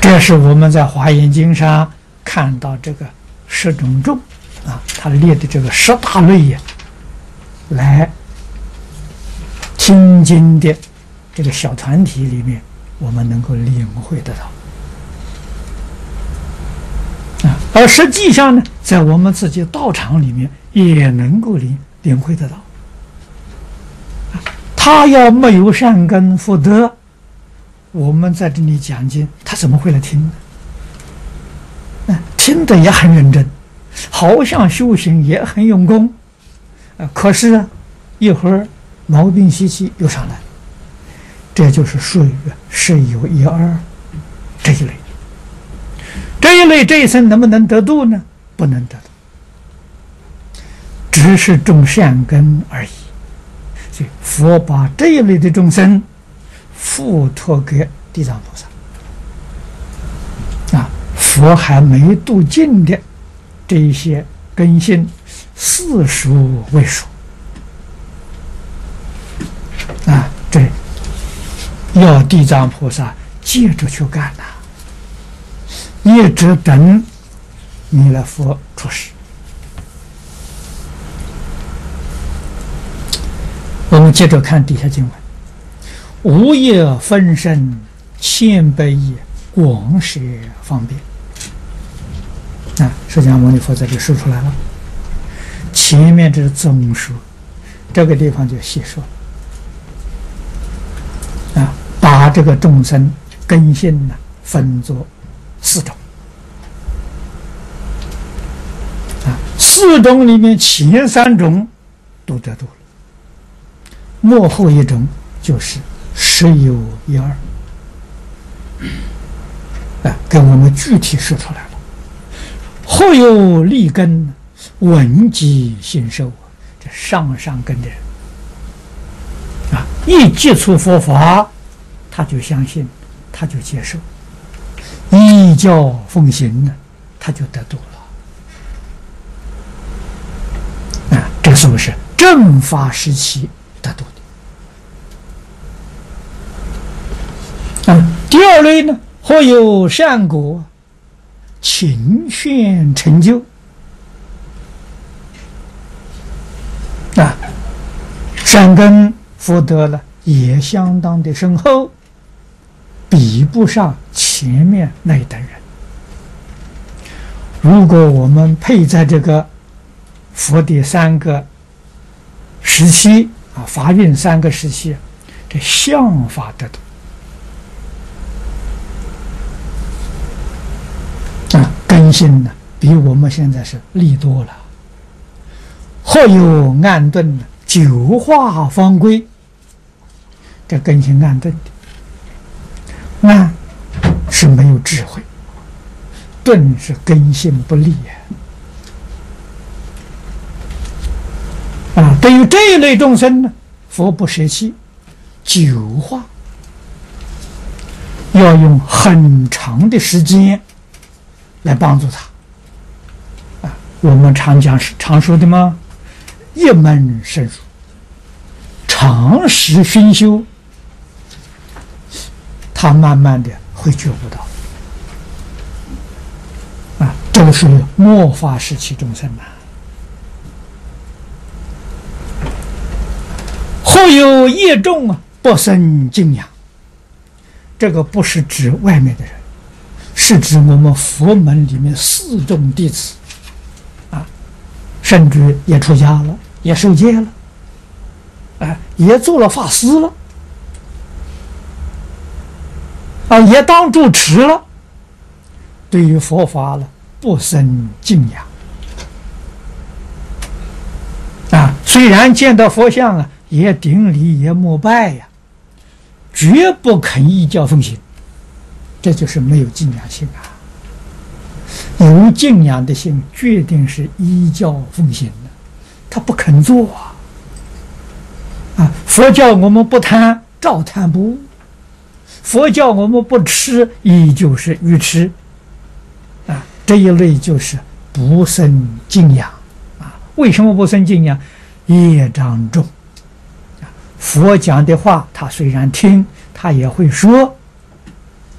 这是我们在《华严经》上看到这个十种众啊，他列的这个十大类呀，来听经的这个小团体里面，我们能够领会得到啊。而实际上呢，在我们自己道场里面也能够领会得到。他要没有善根福德，我们在这里讲经，他怎么会来听呢？听得也很认真，好像修行也很用功，可是啊，一会儿毛病习气又上来，这就是属于十有一二这一类。这一类这一生能不能得度呢？不能得度，只是种善根而已。所以佛把这一类的众生付托给地藏菩萨啊，佛还没度尽的这一些根性四数未数啊，这要地藏菩萨接着去干呐，一直等弥勒佛出世。我们接着看底下经文：无业分身，千百亿，广摄方便。释迦牟尼佛在这说出来了。前面这是总说，这个地方就细说把这个众生根性呢分作四种四种里面前三种都得度了，末后一种就是十有一二给我们具体说出来了。后有利根，闻即信受，这上根的人一接触佛法，他就相信，他就接受，依教奉行呢，他就得度了这是不是正法时期得度的第二类呢，或有善果，勤炫成就善根福德了也相当的深厚，比不上前面那一等人。如果我们配在这个佛的三个时期法运三个时期，这相法得度根性呢比我们现在是利多了。或有暗钝呢，久化方归，这根性暗钝的，暗是没有智慧，钝是根性不利对于这一类众生呢，佛不舍弃，久化要用很长的时间来帮助他我们常说的吗？一门深入，长时熏修，他慢慢的会觉悟到这个属于末法时期众生或有业众不生敬仰，这个不是指外面的人，是指我们佛门里面四众弟子甚至也出家了，也受戒了也做了法师了也当主持了，对于佛法了不生敬仰虽然见到佛像也顶礼也膜拜绝不肯依教奉行，这就是没有敬仰心有敬仰的心决定是依教奉行的，他不肯做佛教我们不贪，照贪不误；佛教我们不吃，依旧是愚痴这一类就是不生敬仰为什么不生敬仰？业障重佛讲的话他虽然听，他也会说，